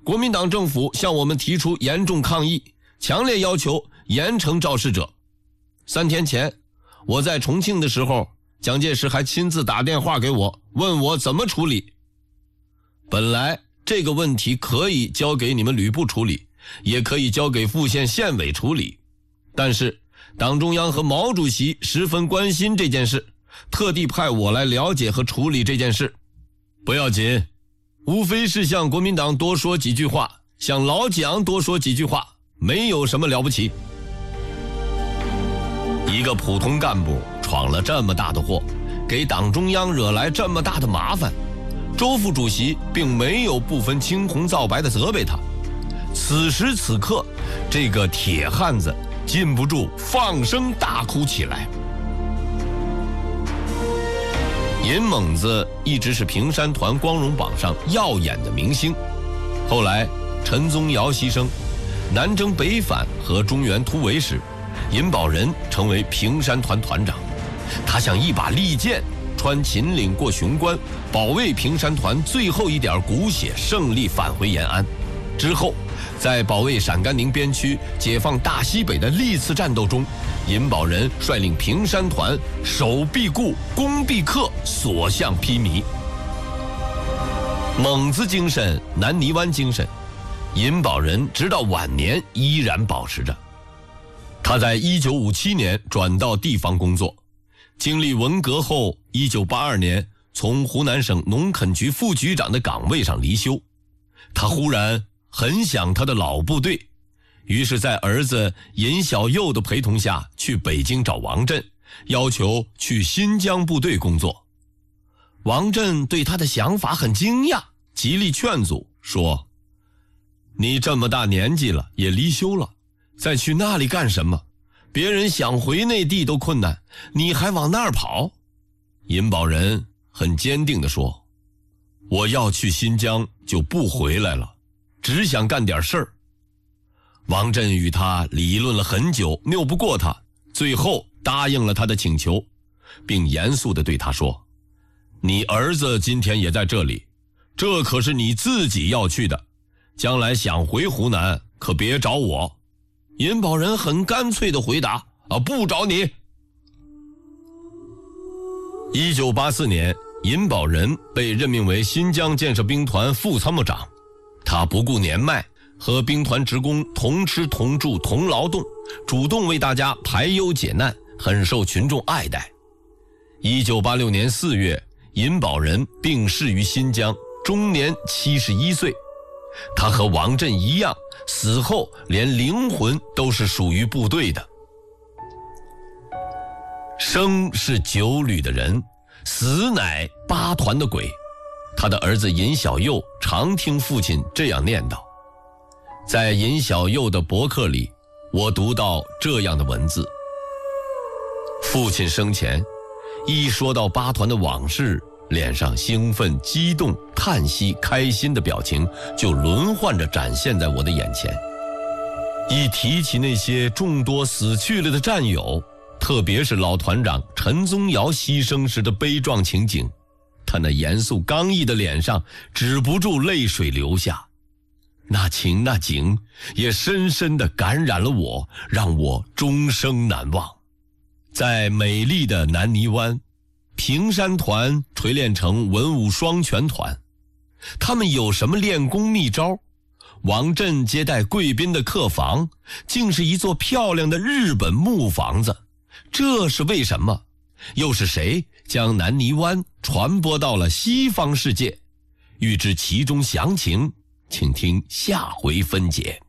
国民党政府向我们提出严重抗议，强烈要求严惩肇事者。3天前，我在重庆的时候，蒋介石还亲自打电话给我，问我怎么处理。本来这个问题可以交给你们旅部处理，也可以交给富县县委处理，但是党中央和毛主席十分关心这件事，特地派我来了解和处理这件事。不要紧，无非是向国民党多说几句话，向老蒋多说几句话，没有什么了不起。一个普通干部闯了这么大的祸，给党中央惹来这么大的麻烦，周副主席并没有不分青红皂白地责备他。此时此刻，这个铁汉子禁不住放声大哭起来。尹猛子一直是平山团光荣榜上耀眼的明星，后来陈宗尧牺牲，南征北返和中原突围时，尹宝仁成为平山团团长。他像一把利剑，穿秦岭过雄关，保卫平山团最后一点骨血，胜利返回延安。之后在保卫陕甘宁边区解放大西北的历次战斗中，尹宝仁率领平山团守必固，攻必克，所向披靡。猛子精神，南泥湾精神，尹宝仁直到晚年依然保持着。他在1957年转到地方工作，经历文革后1982年从湖南省农垦局副局长的岗位上离休。他忽然很想他的老部队，于是在儿子尹小佑的陪同下去北京找王震，要求去新疆部队工作。王震对他的想法很惊讶，极力劝阻，说：你这么大年纪了，也离休了，再去那里干什么？别人想回内地都困难，你还往那儿跑？尹宝仁很坚定地说：我要去新疆就不回来了，只想干点事儿。王震与他理论了很久，拗不过他，最后答应了他的请求，并严肃地对他说：你儿子今天也在这里，这可是你自己要去的，将来想回湖南可别找我。尹宝仁很干脆地回答：不找你。1984年，尹宝仁被任命为新疆建设兵团副参谋长，他不顾年迈，和兵团职工同吃同住同劳动，主动为大家排忧解难，很受群众爱戴。1986年4月，尹宝仁病逝于新疆，终年71岁。他和王震一样，死后连灵魂都是属于部队的。生是9旅的人，死乃8团的鬼。他的儿子尹小佑常听父亲这样念叨。在尹小佑的博客里，我读到这样的文字：父亲生前一说到8团的往事，脸上兴奋、激动、叹息、开心的表情就轮换着展现在我的眼前。一提起那些众多死去了的战友，特别是老团长陈宗尧牺牲时的悲壮情景，他那严肃刚毅的脸上止不住泪水流下。那情那景也深深地感染了我，让我终生难忘。在美丽的南泥湾，平山团锤炼成文武双全团。他们有什么练功秘招？王震接待贵宾的客房竟是一座漂亮的日本木房子，这是为什么？又是谁将南泥湾传播到了西方世界？欲知其中详情，请听下回分解。